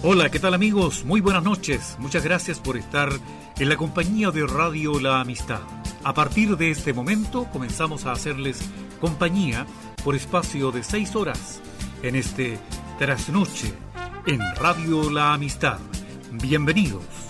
Hola, ¿qué tal amigos? Muy buenas noches. Muchas gracias por estar en la compañía de Radio La Amistad. A partir de este momento comenzamos a hacerles compañía por espacio de 6 horas en este trasnoche en Radio La Amistad. Bienvenidos.